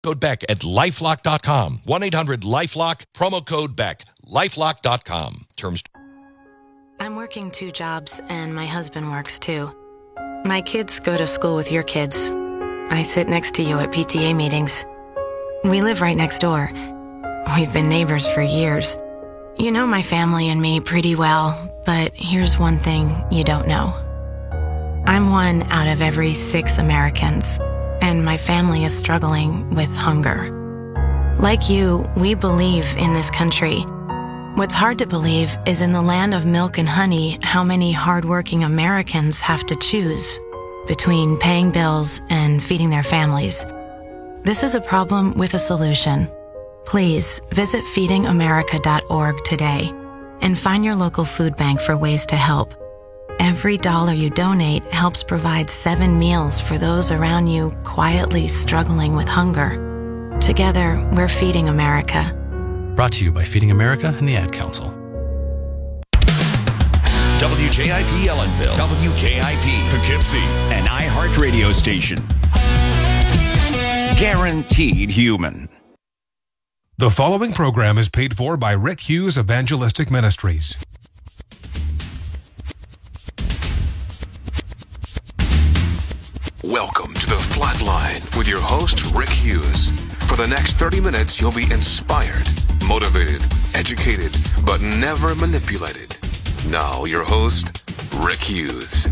Code Beck at LifeLock.com. 1-800-LifeLock, promo code Beck. LifeLock.com. Terms. I'm working 2 jobs, and my husband works too. My kids go to school with your kids. I sit next to you at PTA meetings. We live right next door. We've been neighbors for years. You know my family and me pretty well, but here's one thing you don't know. I'm 1 out of every 6 Americans, and my family is struggling with hunger. Like you, we believe in this country. What's hard to believe is in the land of milk and honey, how many hardworking Americans have to choose between paying bills and feeding their families. This is a problem with a solution. Please visit feedingamerica.org today and find your local food bank for ways to help. Every dollar you donate helps provide 7 meals for those around you quietly struggling with hunger. Together, we're Feeding America. Brought to you by Feeding America and the Ad Council. WJIP Ellenville, WKIP Poughkeepsie, an iHeart radio station. Guaranteed human. The following program is paid for by Rick Hughes Evangelistic Ministries. Welcome to the Flatline with your host, Rick Hughes. For the next 30 minutes, you'll be inspired, motivated, educated, but never manipulated. Now, your host, Rick Hughes.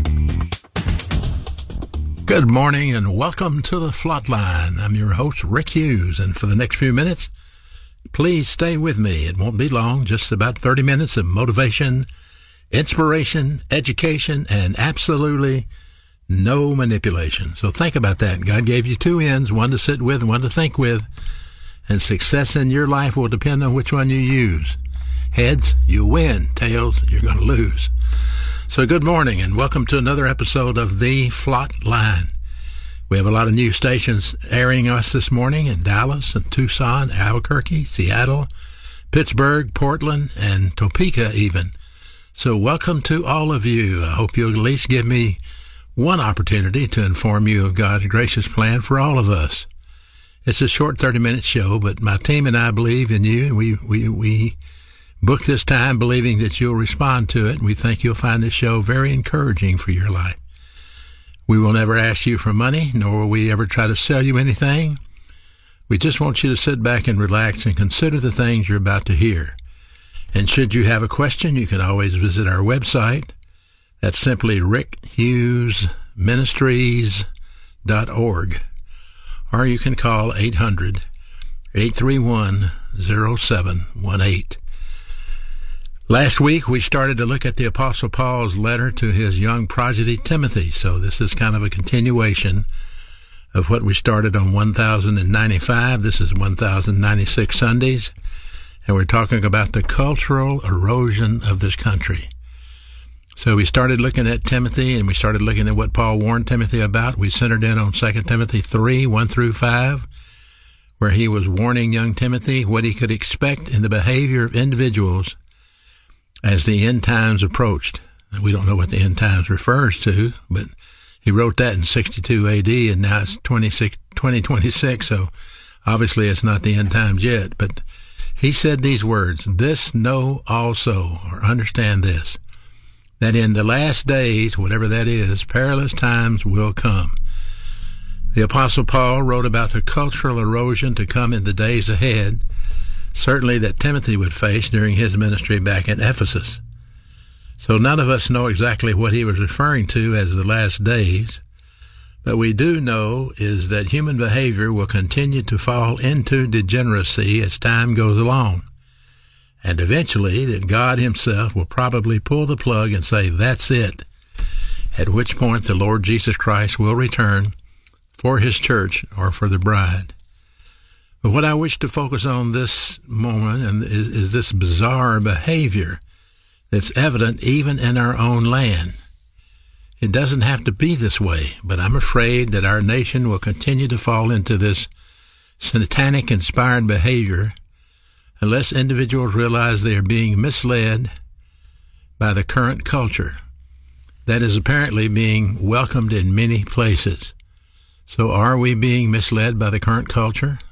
Good morning and welcome to the Flatline. I'm your host, Rick Hughes, and for the next few minutes, please stay with me. It won't be long, just about 30 minutes of motivation, inspiration, education, and absolutely no manipulation. So think about that. God gave you 2 ends, one to sit with and one to think with, and success in your life will depend on which one you use. Heads, you win. Tails, you're going to lose. So good morning and welcome to another episode of The Flatline. We have a lot of new stations airing us this morning in Dallas and Tucson, Albuquerque, Seattle, Pittsburgh, Portland, and Topeka even. So welcome to all of you. I hope you'll at least give me one opportunity to inform you of God's gracious plan for all of us. It's a short 30-minute show, but my team and I believe in you. We booked this time believing that you'll respond to it, and we think you'll find this show very encouraging for your life. We will never ask you for money, nor will we ever try to sell you anything. We just want you to sit back and relax and consider the things you're about to hear. And should you have a question, you can always visit our website. That's simply rickhughesministries.org. Or you can call 800-831-0718. Last week, we started to look at the Apostle Paul's letter to his young prodigy Timothy. So this is kind of a continuation of what we started on 1095. This is 1096 Sundays. And we're talking about the cultural erosion of this country. So we started looking at Timothy, and we started looking at what Paul warned Timothy about. We centered in on 2 Timothy 3, 1 through 5, where he was warning young Timothy what he could expect in the behavior of individuals as the end times approached. And we don't know what the end times refers to, but he wrote that in 62 AD, and now it's 2026, so obviously it's not the end times yet. But he said these words, "This know also," or understand this, "that in the last days," whatever that is, "perilous times will come." The Apostle Paul wrote about the cultural erosion to come in the days ahead, certainly that Timothy would face during his ministry back in Ephesus. So none of us know exactly what he was referring to as the last days, but we do know is that human behavior will continue to fall into degeneracy as time goes along. And eventually that God himself will probably pull the plug and say, "That's it," at which point the Lord Jesus Christ will return for his church or for the bride. But what I wish to focus on this moment is this bizarre behavior that's evident even in our own land. It doesn't have to be this way, but I'm afraid that our nation will continue to fall into this satanic-inspired behavior unless individuals realize they are being misled by the current culture that is apparently being welcomed in many places. So are we being misled by the current culture?